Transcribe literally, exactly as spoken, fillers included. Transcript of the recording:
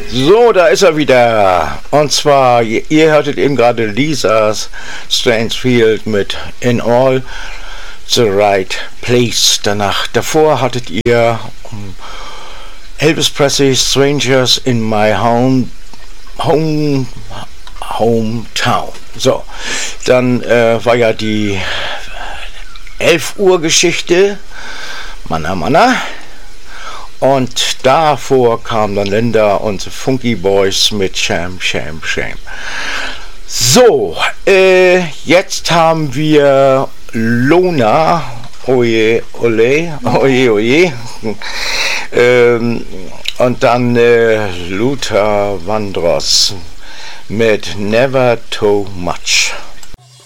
So, da ist er wieder. Und zwar, ihr, ihr hörtet eben gerade Lisas Stansfield mit In All the Right Place. Danach, davor hattet ihr um, Elvis Presley, Strangers in My Home, Home Hometown. So, dann äh, war ja die elf Uhr Geschichte. Manna, Manna. Und davor kam dann Linda und The Funky Boys mit Sham, Sham, Sham. So, äh, jetzt haben wir Lona, oje, ole, oje, oje. ähm, und dann äh, Luther Vandross mit Never Too Much.